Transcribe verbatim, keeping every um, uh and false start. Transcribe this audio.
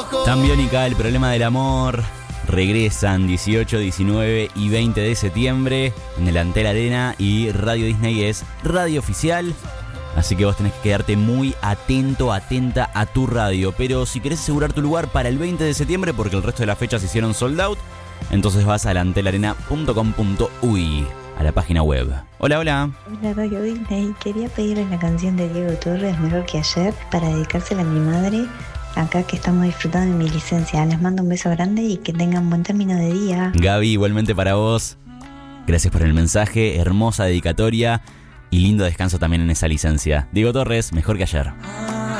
Tan Biónica, El Problema del Amor. Regresan dieciocho, diecinueve y veinte de septiembre en el Antel Arena, y Radio Disney es radio oficial. Así que vos tenés que quedarte muy atento, atenta a tu radio. Pero si querés asegurar tu lugar para el veinte de septiembre, porque el resto de las fechas se hicieron sold out, entonces vas a antelarena punto com punto uy, a la página web. Hola, hola. Hola, Radio Disney. Quería pedirle la canción de Diego Torres, Mejor que Ayer, para dedicársela a mi madre, acá que estamos disfrutando de mi licencia. Les mando un beso grande y que tengan buen término de día. Gaby, igualmente para vos. Gracias por el mensaje, hermosa dedicatoria y lindo descanso también en esa licencia. Diego Torres, Mejor que Ayer.